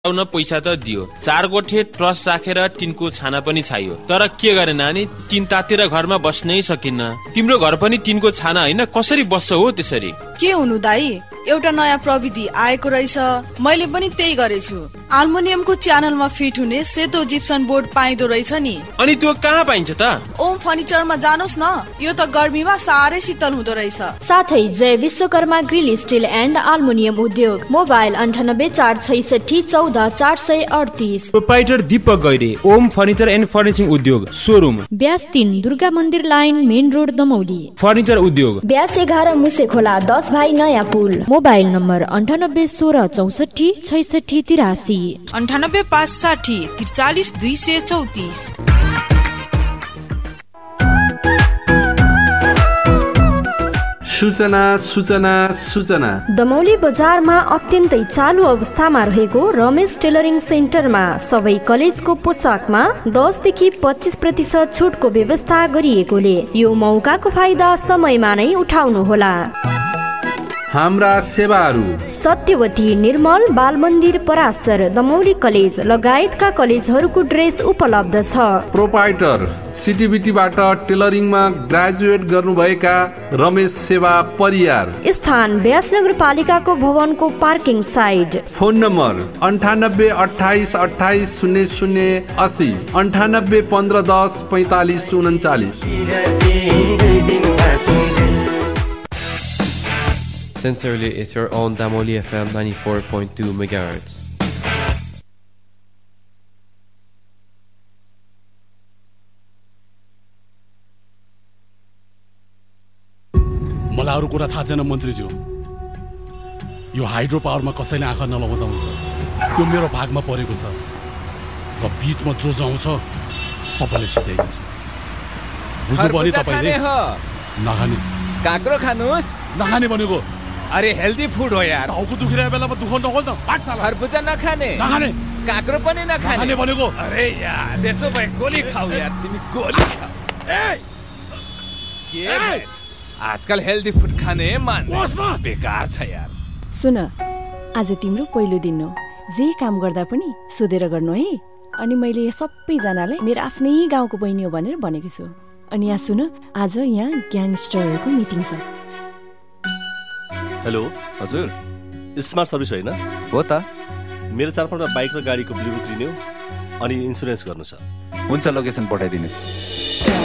न पैसा त दियो, 4 गोठे ट्रस्ट राखेर टिनको छाना पनि छायो। तर के गरे नानी, टिन तातेर घरमा बस्नै सकिन्न। तिम्रो घर पनि टिनको छाना होइन, कसरी बस्छ हो त्यसरी? के हुनु दाई, एउटा नयाँ प्रविधि आएको रहेछ, मैले पनि त्यही गरेछु। एल्युमिनियमको च्यानलमा फिट हुने सेतो जिप्सन बोर्ड पाइदो रहेछ नि। अनि त्यो कहाँ पाइन्छ त? ओम फर्निचरमा जानुहोस् न, यो त गर्मीमा साह्रै शीतल हुँदो रहेछ। साथै जय Vishwakarma grill still and aluminium उद्योग। Mobile 9846640438। Proprietor Deepak Gaire, Om furniture and फर्निचिङ उद्योग, सोरुम ब्यास 3 दुर्गा मन्दिर line, main road Damauli. Furniture उद्योग ब्यास 11 मुसे खोला 10 भाइ नयाँ पुल। Mobile number 9816646683। 9856 43234। सूचना सूचना सूचना। दमौली बजारमा अत्यन्तै चालु अवस्थामा रहेको रमेश टेलरिङ सेन्टरमा सबै कलेजको पोसाकमा 10 देखि 25% छुटको व्यवस्था गरिएकोले यो मौकाको फाइदा समयमा नै उठाउनुहोला। हाम्रा सेवाहरू सत्यवती निर्मल बालमन्दिर पराशर दमौली कलेज लगायतका कलेजहरूको ड्रेस उपलब्ध छ। प्रोप्राइटर सिटिबिटीबाट टेलरिङमा ग्रेजुएट गर्नुभएका रमेश सेवा परियार। स्थान ब्यास नगरपालिकाको भवनको parking side. Phone number 9828280080 9815104539। Sincerely, it's your own Damoli FM 94.2 MHz. मलाई अरू कुरा थाहा छैन मन्त्रीज्यू, यो हाइड्रो पावरमा कसैले आँखा नलगाउँदा हुन्छ। त्यो मेरो भागमा परेको छ र बीचमा जो आउँछ सबैले सिधाइदिन्छु। बुझ्नुभयो नि तपाईँले? नखाने काँक्रो खानुस्। नखाने भनेको अरे हेल्दी फुड हो यार। टाउको दुखिरहेको बेलामा दुख नहोस् न। खरबुजा नखाने, नखाने काँक्रो पनि नखाने भनेको। अरे यार त्यसो भए गोली खाऊ यार, तिमी गोली खाऊ। के आजकल हेल्दी फुड खाने बेकार छ यार। सुन, आज तिम्रो पहिलो दिन हो, जे काम गर्दा पनि सोधेर गर्नु है। अनि मैले सबैजनालाई मेरो आफ्नै गाउँको बहिनी हो भनेर भनेको छु। अनि यहाँ सुन, आज यहाँ ग्याङस्टरहरूको मिटिङ छ। हेलो हजुर, स्मार्ट सर्भिस होइन? हो त। मेरो 4-5 बाइक र गाडीको ब्लु बुक रिन्यू अनि इन्सुरेन्स गर्नु छ। हुन्छ, लोकेसन पठाइदिनुहोस्।